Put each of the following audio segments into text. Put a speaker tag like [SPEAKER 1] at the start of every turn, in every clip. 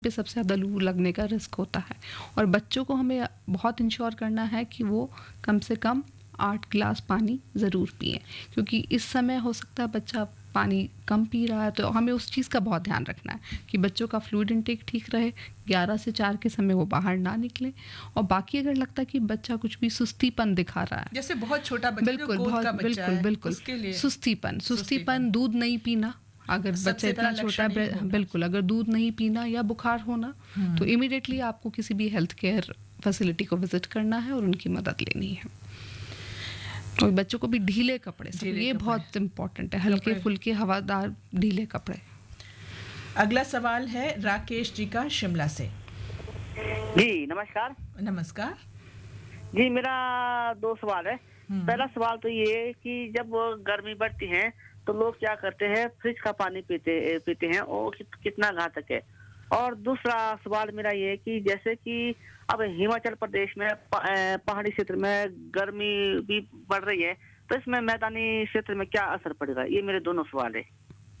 [SPEAKER 1] पे सबसे ज़्यादा लू लगने का रिस्क होता है। और बच्चों को हमें बहुत इंश्योर करना है कि वो कम से कम 8 गिलास पानी ज़रूर पिएं, क्योंकि इस समय हो सकता है बच्चा पानी कम पी रहा है, तो हमें उस चीज़ का बहुत ध्यान रखना है कि बच्चों का फ्लूइड इनटेक ठीक रहे, 11 से 4 के समय वो बाहर ना निकले। और बाकी अगर लगता है कि बच्चा कुछ भी सुस्तीपन दिखा रहा है,
[SPEAKER 2] जैसे बहुत छोटा बच्चा जो गोद का बच्चा है,
[SPEAKER 1] बिल्कुल
[SPEAKER 2] उसके लिए
[SPEAKER 1] सुस्तीपन, दूध नहीं पीना, अगर बच्चा इतना छोटा है, बिल्कुल अगर दूध नहीं पीना या बुखार होना, तो इमीडिएटली आपको किसी भी हेल्थ केयर फैसिलिटी को विजिट करना है और उनकी मदद लेनी है। और बच्चों को भी ढीले कपड़े, ये बहुत इम्पोर्टेंट है, हल्के फुल्के हवादार ढीले कपड़े।
[SPEAKER 2] अगला सवाल है राकेश जी का शिमला से।
[SPEAKER 3] जी नमस्कार।
[SPEAKER 2] नमस्कार
[SPEAKER 3] जी, मेरा 2 सवाल है। पहला सवाल तो ये है कि जब गर्मी बढ़ती है तो लोग क्या करते हैं, फ्रिज का पानी पीते हैं, और कितना घातक है। और दूसरा सवाल मेरा ये है कि जैसे कि अब हिमाचल प्रदेश में पहाड़ी क्षेत्र में गर्मी भी बढ़ रही है, तो इसमें मैदानी क्षेत्र में क्या असर पड़ेगा, ये मेरे दोनों सवाल है।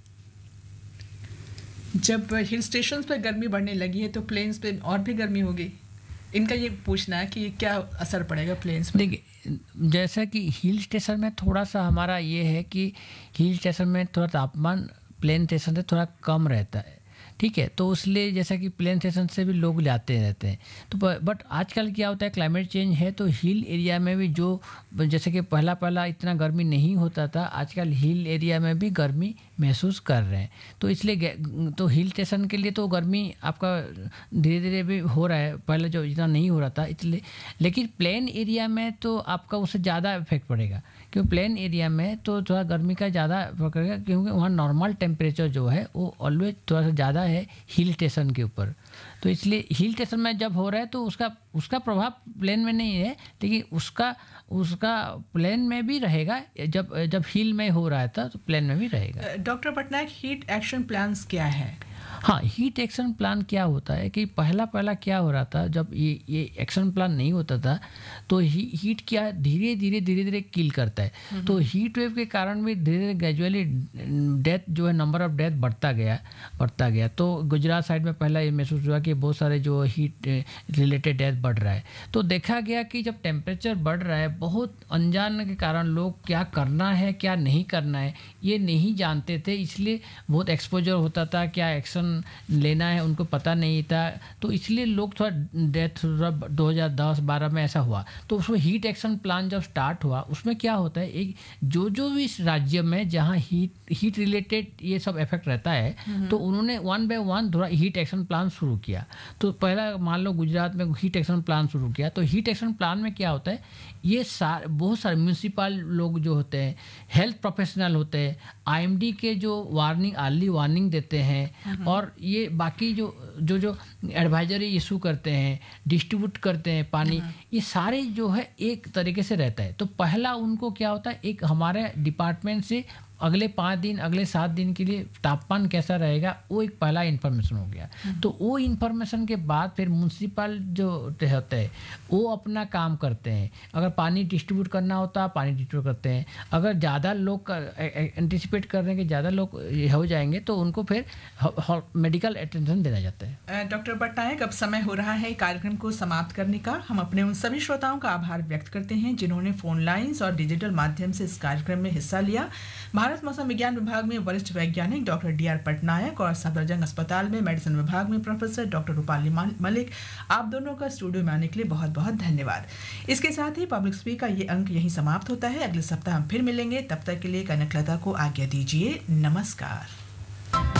[SPEAKER 2] जब हिल स्टेशंस पे गर्मी बढ़ने लगी है तो प्लेन्स पे और भी गर्मी होगी, इनका ये पूछना है कि क्या असर पड़ेगा प्लेन्स में।
[SPEAKER 4] देखिए, जैसा कि हिल स्टेशन में थोड़ा सा हमारा ये है कि हिल स्टेशन में थोड़ा तापमान प्लेन स्टेशन से थोड़ा कम रहता है, ठीक है, तो इसलिए जैसा कि प्लेन स्टेशन से भी लोग जाते रहते हैं। तो बट आजकल क्या होता है, क्लाइमेट चेंज है, तो हिल एरिया में भी जो जैसे कि पहला इतना गर्मी नहीं होता था, आजकल हिल एरिया में भी गर्मी महसूस कर रहे हैं। तो इसलिए तो हिल स्टेशन के लिए तो गर्मी आपका धीरे धीरे भी हो रहा है, पहले जो इतना नहीं हो रहा था इसलिए। लेकिन प्लेन एरिया में तो आपका उससे ज़्यादा इफेक्ट पड़ेगा, क्योंकि प्लेन एरिया में तो थोड़ा गर्मी का ज़्यादा पड़ेगा, क्योंकि वहाँ नॉर्मल टेम्परेचर जो है वो ऑलवेज थोड़ा सा ज़्यादा है हिल स्टेशन के ऊपर। तो इसलिए हिल स्टेशन में जब हो रहा है तो उसका प्रभाव प्लेन में नहीं है, लेकिन उसका प्लेन में भी रहेगा। जब हिल में हो रहा था तो प्लेन में भी रहेगा।
[SPEAKER 2] Doctor Patnaik, heat action plans क्या है?
[SPEAKER 4] हाँ, हीट एक्शन प्लान क्या होता है कि पहला क्या हो रहा था, जब ये एक्शन प्लान नहीं होता था तो हीट क्या धीरे धीरे किल करता है। तो हीट वेव के कारण भी धीरे धीरे ग्रेजुअली डेथ जो है, नंबर ऑफ डेथ बढ़ता गया। तो गुजरात साइड में पहला ये महसूस हुआ कि बहुत सारे जो हीट रिलेटेड डेथ बढ़ रहा है। तो देखा गया कि जब टेम्परेचर बढ़ रहा है, बहुत अनजान के कारण लोग क्या करना है क्या नहीं करना है ये नहीं जानते थे, इसलिए बहुत एक्सपोजर होता था, क्या एक्शन लेना है उनको पता नहीं था। तो इसलिए लोग थोड़ा डेथ 2010-12 में ऐसा हुआ। तो उसमें हीट एक्शन प्लान जब स्टार्ट हुआ, उसमें क्या होता है, एक जो भी इस राज्य में जहाँ हीट रिलेटेड ये सब इफेक्ट रहता है, तो उन्होंने 1 बाय 1 थोड़ा हीट एक्शन प्लान शुरू किया। तो पहला मान लो गुजरात में हीट एक्शन प्लान शुरू किया। तो हीट एक्शन प्लान में क्या होता है, ये बहुत सारे म्यूनसिपल लोग जो होते हैं, हेल्थ प्रोफेशनल होते हैं, आईएमडी के जो अर्ली वार्निंग देते हैं, और ये बाकी जो एडवाइजरी इशू करते हैं, डिस्ट्रीब्यूट करते हैं पानी, ये सारे जो है एक तरीके से रहता है। तो पहला उनको क्या होता है, एक हमारे डिपार्टमेंट से अगले 5 दिन अगले 7 दिन के लिए तापमान कैसा रहेगा, वो एक पहला इन्फॉर्मेशन हो गया। तो वो इन्फॉर्मेशन के बाद फिर म्यूनसिपल जो होते हैं वो अपना काम करते हैं। अगर पानी डिस्ट्रीब्यूट करना होता है पानी डिस्ट्रीब्यूट करते हैं। अगर ज़्यादा लोग एंटिसिपेट कर रहे हैं कि ज़्यादा लोग हो जाएंगे तो उनको फिर मेडिकल अटेंशन देना जाता है।
[SPEAKER 2] डॉक्टर पटनायक, अब समय हो रहा है कार्यक्रम को समाप्त करने का। हम अपने उन सभी श्रोताओं का आभार व्यक्त करते हैं जिन्होंने फोन लाइन्स और डिजिटल माध्यम से इस कार्यक्रम में हिस्सा लिया। भारत मौसम विज्ञान विभाग में वरिष्ठ वैज्ञानिक डॉक्टर DR पटनायक और सफदरजंग अस्पताल में मेडिसिन विभाग में प्रोफेसर डॉक्टर रूपाली मलिक, आप दोनों का स्टूडियो में आने के लिए बहुत बहुत धन्यवाद। इसके साथ ही पब्लिक स्पीक का ये अंक यहीं समाप्त होता है। अगले सप्ताह हम फिर मिलेंगे, तब तक के लिए कनकलता को आज्ञा दीजिए। नमस्कार।